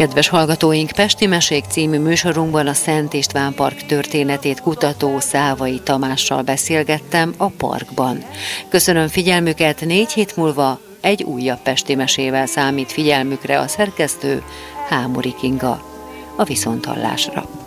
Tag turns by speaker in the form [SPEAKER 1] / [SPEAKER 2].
[SPEAKER 1] Kedves hallgatóink, Pesti Mesék című műsorunkban a Szent István Park történetét kutató Szávai Tamással beszélgettem a parkban. Köszönöm figyelmüket, 4 hét múlva egy újabb Pesti Mesével számít figyelmükre a szerkesztő, Hámori Kinga. A viszonthallásra.